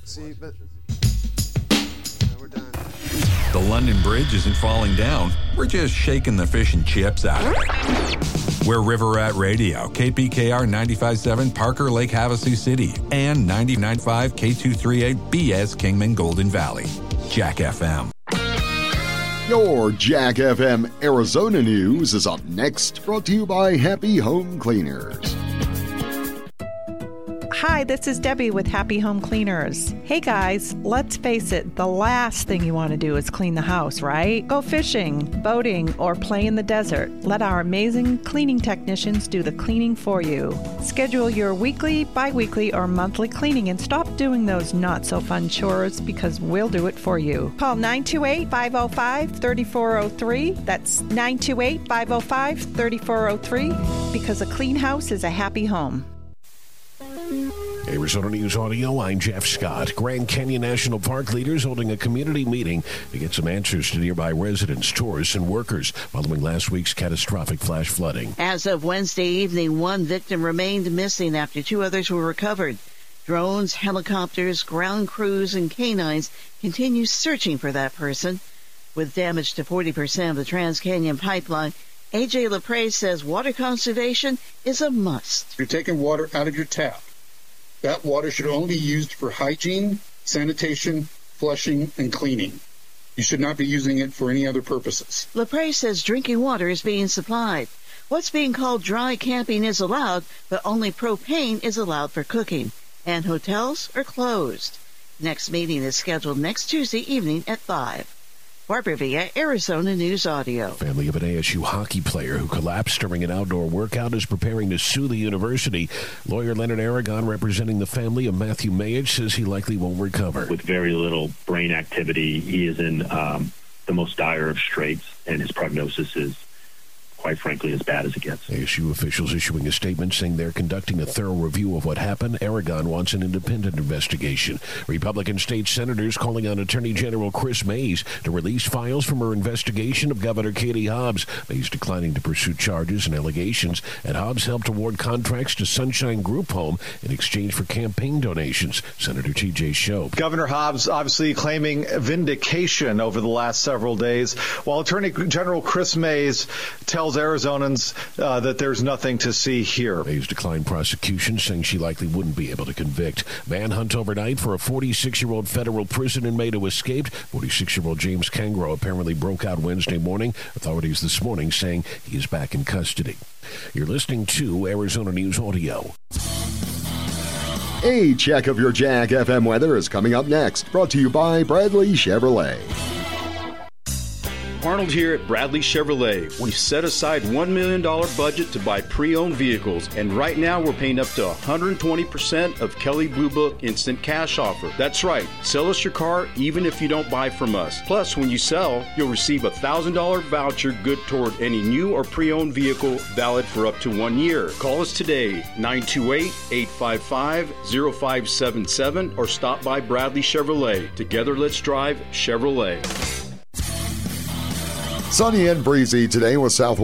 See, but we're done. The London Bridge isn't falling down. We're just shaking the fish and chips out of it. We're River Rat Radio, KPKR 95.7 Parker Lake Havasu City, and 99.5 K238 BS Kingman Golden Valley. Jack FM. Your Jack FM Arizona News is up next, brought to you by Happy Home Cleaners. Hi, this is Debbie with Happy Home Cleaners. Hey guys, let's face it, the last thing you want to do is clean the house, right? Go fishing, boating, or play in the desert. Let our amazing cleaning technicians do the cleaning for you. Schedule your weekly, bi-weekly, or monthly cleaning and stop doing those not-so-fun chores because we'll do it for you. Call 928-505-3403. That's 928-505-3403 because a clean house is a happy home. Arizona News Audio, I'm Jeff Scott. Grand Canyon National Park leaders holding a community meeting to get some answers to nearby residents, tourists, and workers following last week's catastrophic flash flooding. As of Wednesday evening, one victim remained missing after two others were recovered. Drones, helicopters, ground crews, and canines continue searching for that person. With damage to 40% of the Trans-Canyon pipeline, A.J. LaPrey says water conservation is a must. You're taking water out of your tap. That water should only be used for hygiene, sanitation, flushing, and cleaning. You should not be using it for any other purposes. LaPrey says drinking water is being supplied. What's being called dry camping is allowed, but only propane is allowed for cooking. And hotels are closed. Next meeting is scheduled next Tuesday evening at 5. Barbara Villa, Arizona News Audio. Family of an ASU hockey player who collapsed during an outdoor workout is preparing to sue the university. Lawyer Leonard Aragon, representing the family of Matthew Mayich, says he likely won't recover. With very little brain activity, he is in the most dire of straits, and his prognosis is, quite frankly, as bad as it gets. ASU officials issuing a statement saying they're conducting a thorough review of what happened. Aragon wants an independent investigation. Republican state senators calling on Attorney General Chris Mays to release files from her investigation of Governor Katie Hobbs. Mays declining to pursue charges and allegations, and Hobbs helped award contracts to Sunshine Group Home in exchange for campaign donations. Senator T.J. Shope. Governor Hobbs obviously claiming vindication over the last several days, while Attorney General Chris Mays tells Arizonans that there's nothing to see here. Mays declined prosecution, saying she likely wouldn't be able to convict. Manhunt overnight for a 46-year-old federal prison inmate who escaped. 46-year-old James Kangro apparently broke out Wednesday morning. Authorities this morning saying he is back in custody. You're listening to Arizona News Audio. A check of your Jack FM weather is coming up next, brought to you by Bradley Chevrolet. Arnold here at Bradley Chevrolet. We've set aside $1 million budget to buy pre-owned vehicles, and right now we're paying up to 120% of Kelley Blue Book Instant Cash offer. That's right. Sell us your car even if you don't buy from us. Plus, when you sell, you'll receive a $1,000 voucher good toward any new or pre-owned vehicle valid for up to 1 year. Call us today, 928-855-0577, or stop by Bradley Chevrolet. Together, let's drive Chevrolet. Sunny and breezy today with south